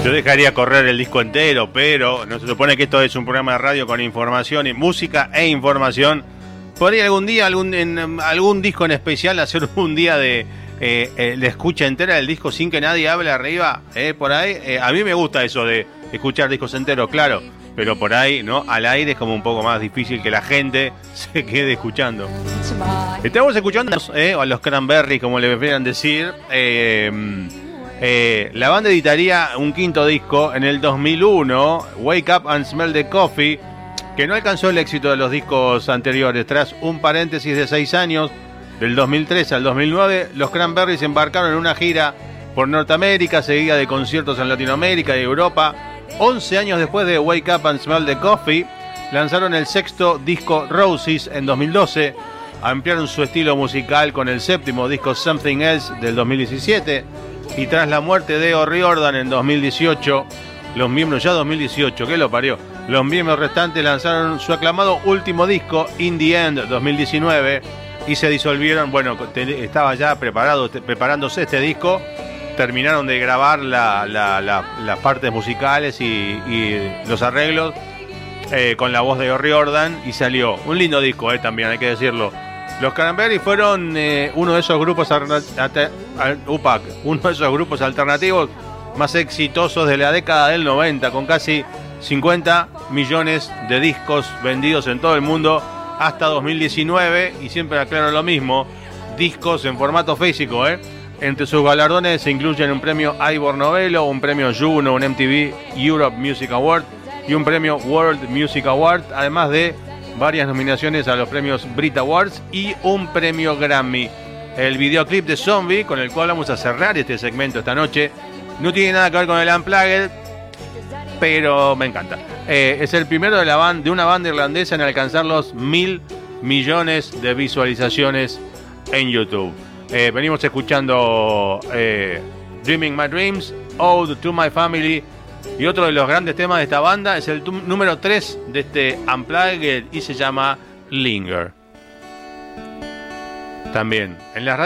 Yo dejaría correr el disco entero, pero no se supone que esto es un programa de radio con información, y música e información. Podría algún día, algún disco en especial, hacer un día de la escucha entera del disco sin que nadie hable arriba, por ahí. A mí me gusta eso de escuchar discos enteros, claro, pero por ahí, ¿no? Al aire es como un poco más difícil que la gente se quede escuchando. Estamos escuchando a los Cranberries, como le prefieran decir. La banda editaría un quinto disco en el 2001, Wake Up and Smell the Coffee, que no alcanzó el éxito de los discos anteriores. Tras un paréntesis de 6 años, del 2003 al 2009, los Cranberries embarcaron en una gira por Norteamérica, seguida de conciertos en Latinoamérica y Europa. 11 años después de Wake Up and Smell the Coffee, lanzaron el sexto disco Roses en 2012, ampliaron su estilo musical con el séptimo disco Something Else del 2017, y tras la muerte de O'Riordan en 2018, los miembros, ya 2018, ¿qué lo parió? Los miembros restantes lanzaron su aclamado último disco, In the End, 2019, y se disolvieron. Bueno, estaba ya preparándose este disco, terminaron de grabar las partes musicales y los arreglos con la voz de O'Riordan, y salió un lindo disco, también hay que decirlo. Los Cranberries fueron uno de esos grupos alternativos más exitosos de la década del 90, con casi 50 millones de discos vendidos en todo el mundo hasta 2019, y siempre aclaro lo mismo, discos en formato físico. Entre sus galardones se incluyen un premio Ivor Novello, un premio Juno, un MTV Europe Music Award y un premio World Music Award, además de varias nominaciones a los premios Brit Awards y un premio Grammy. El videoclip de Zombie, con el cual vamos a cerrar este segmento esta noche, no tiene nada que ver con el Unplugged, pero me encanta. Es el primero de una banda irlandesa en alcanzar los 1.000 millones de visualizaciones en YouTube. Venimos escuchando Dreaming My Dreams, Ode to My Family, y otro de los grandes temas de esta banda es el número 3 de este Unplugged, y se llama Linger. También en la radio.